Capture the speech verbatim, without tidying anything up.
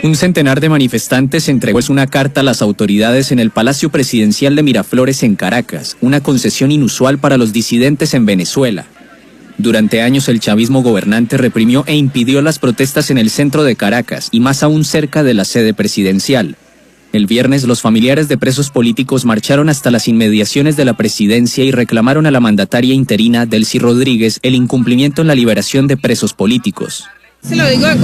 Un centenar de manifestantes entregó una carta a las autoridades en el Palacio Presidencial de Miraflores en Caracas, una concesión inusual para los disidentes en Venezuela. Durante años el chavismo gobernante reprimió e impidió las protestas en el centro de Caracas y más aún cerca de la sede presidencial. El viernes los familiares de presos políticos marcharon hasta las inmediaciones de la presidencia y reclamaron a la mandataria interina Delcy Rodríguez el incumplimiento en la liberación de presos políticos. Se lo digo de